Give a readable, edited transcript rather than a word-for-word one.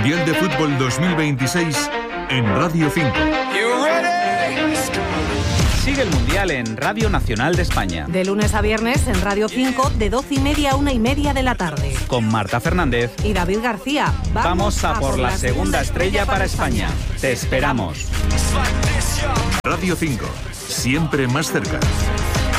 Mundial de Fútbol 2026 en Radio 5. Sigue el Mundial en Radio Nacional de España. De lunes a viernes en Radio 5, de 12:30 a 1:30 de la tarde. Con Marta Fernández y David García. Vamos a por la segunda estrella para España. Te esperamos. Radio 5, siempre más cerca.